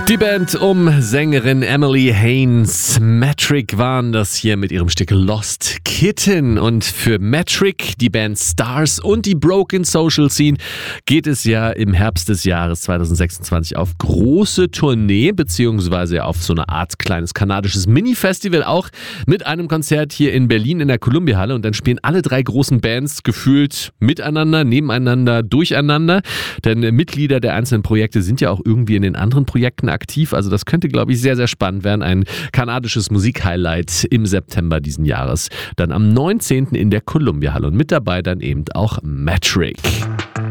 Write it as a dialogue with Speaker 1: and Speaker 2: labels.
Speaker 1: Die Band um Sängerin Emily Haines. Metric waren das hier mit ihrem Stück Lost Kitten. Und für Metric, die Band Stars und die Broken Social Scene geht es ja im Herbst des Jahres 2026 auf große Tournee, beziehungsweise auf so eine Art kleines kanadisches Mini-Festival, auch mit einem Konzert hier in Berlin in der Columbia-Halle. Und dann spielen alle drei großen Bands gefühlt miteinander, nebeneinander, durcheinander. Denn Mitglieder der einzelnen Projekte sind ja auch irgendwie in den anderen Projekten aktiv. Also das könnte, glaube ich, sehr, sehr spannend werden. Ein kanadisches Musikhighlight im September diesen Jahres. Dann am 19. in der Columbia-Halle. Und mit dabei dann eben auch Metric.